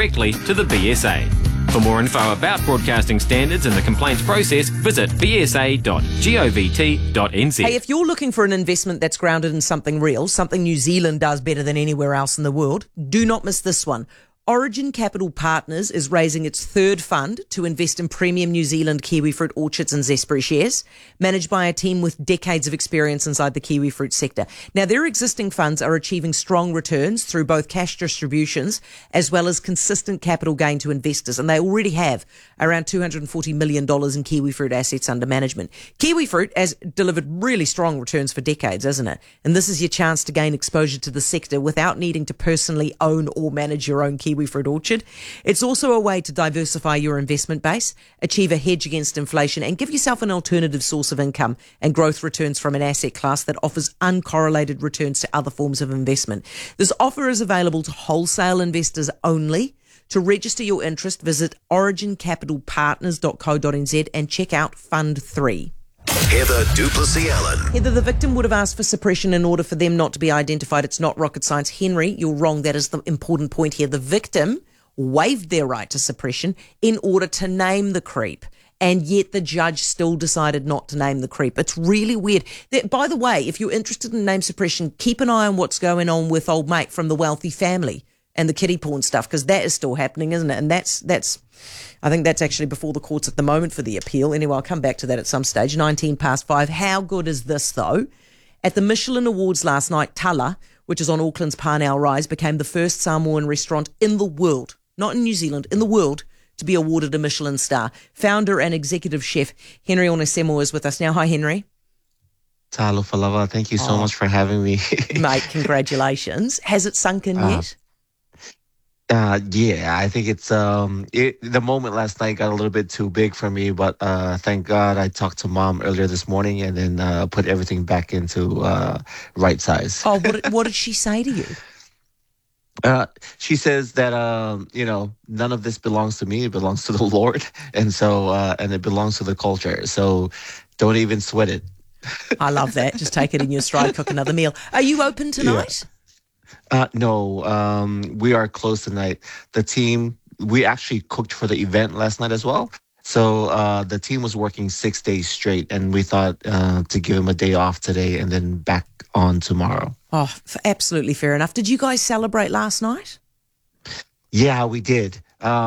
directly to the BSA. For more info about broadcasting standards and the complaints process, visit bsa.govt.nz. Hey, if you're looking for an investment that's grounded in something real, something New Zealand does better than anywhere else in the world, do not miss this one. Origin Capital Partners is raising its third fund to invest in premium New Zealand kiwifruit orchards and zespri shares, managed by a team with decades of experience inside the kiwifruit sector. Now, their existing funds are achieving strong returns through both cash distributions as well as consistent capital gain to investors, and they already have around $240 million in kiwifruit assets under management. Kiwifruit has delivered really strong returns for decades, hasn't it? And this is your chance to gain exposure to the sector without needing to personally own or manage your own kiwifruit orchard. It's also a way to diversify your investment base, achieve a hedge against inflation, and give yourself an alternative source of income and growth returns from an asset class that offers uncorrelated returns to other forms of investment. This offer is available to wholesale investors only. To register your interest, visit origincapitalpartners.co.nz and check out Fund 3. Heather Duplessis Allen. Heather, the victim would have asked for suppression in order for them not to be identified. It's not rocket science. Henry, you're wrong. That is the important point here. The victim waived their right to suppression in order to name the creep, and yet the judge still decided not to name the creep. It's really weird. By the way, if you're interested in name suppression, keep an eye on what's going on with old mate from the wealthy family and the kiddie porn stuff, because that is still happening, isn't it? And that's I think that's actually before the courts at the moment for the appeal. Anyway, I'll come back to that at some stage. 5:19. How good is this, though? At the Michelin Awards last night, Tala, which is on Auckland's Parnell Rise, became the first Samoan restaurant in the world, not in New Zealand, in the world, to be awarded a Michelin star. Founder and executive chef Henry Onesemo is with us now. Hi, Henry. Talo Falava, thank you so much for having me. Mate, congratulations. Has it sunk in yet? Yeah, I think it's the moment last night got a little bit too big for me, but thank God I talked to Mom earlier this morning and then put everything back into right size. Oh, what did she say to you? She says that none of this belongs to me; it belongs to the Lord, and so and it belongs to the culture. So don't even sweat it. I love that. Just take it in your stride. Cook another meal. Are you open tonight? Yeah. No, we are closed tonight. The team, we actually cooked for the event last night as well. So the team was working 6 days straight, and we thought to give them a day off today and then back on tomorrow. Oh, absolutely fair enough. Did you guys celebrate last night? Yeah, we did.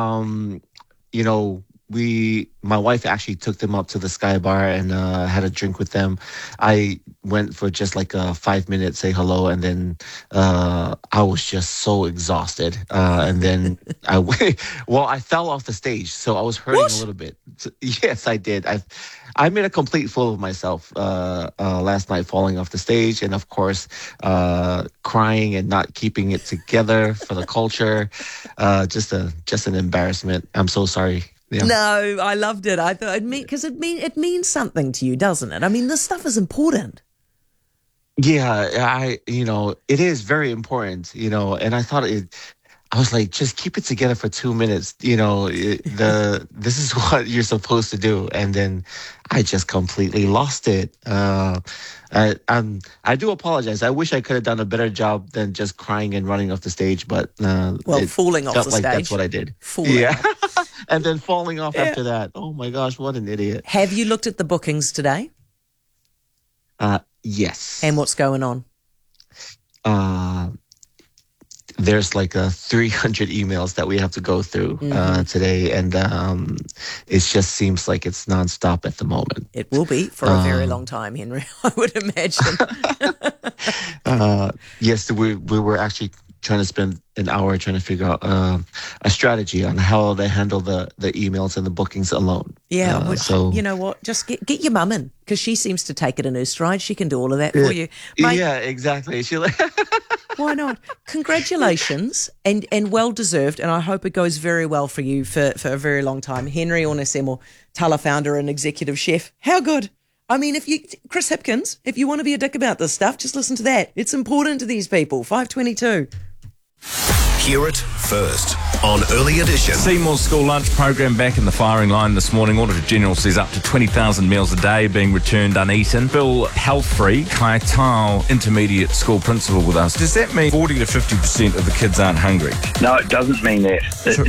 My wife actually took them up to the Sky Bar and had a drink with them. I went for just like a 5-minute say hello, and then I was just so exhausted. And then I fell off the stage, so I was hurting a little bit. So, yes, I did. I made a complete fool of myself last night, falling off the stage, and of course, crying and not keeping it together for the culture. Just an embarrassment. I'm so sorry. Yeah. No, I loved it. I thought it means something to you, doesn't it? I mean, this stuff is important. Yeah, it is very important, and I thought I was like, just keep it together for 2 minutes. This is what you're supposed to do. And then I just completely lost it. I do apologize. I wish I could have done a better job than just crying and running off the stage. But falling off the stage. That's what I did. And then falling off after that. Oh my gosh, what an idiot. Have you looked at the bookings today? Yes. And what's going on? There's like 300 emails that we have to go through today, and it just seems like it's nonstop at the moment. It will be for a very long time, Henry, I would imagine. Yes, we were actually trying to spend an hour trying to figure out a strategy on how they handle the emails and the bookings alone. Yeah, so you know what? Just get your mum in, because she seems to take it in her stride. She can do all of that for you. Mate, yeah, exactly. Why not? Congratulations, and well deserved. And I hope it goes very well for you for a very long time. Henry Onesemo, Tala founder and executive chef. How good? I mean, Chris Hipkins, if you want to be a dick about this stuff, just listen to that. It's important to these people. 5:22. Hear it first on Early Edition. Seymour's school lunch program back in the firing line this morning. Auditor General says up to 20,000 meals a day being returned uneaten. Bill Health-Free, Kai Tau Intermediate School Principal with us. Does that mean 40 to 50% of the kids aren't hungry? No, it doesn't mean that.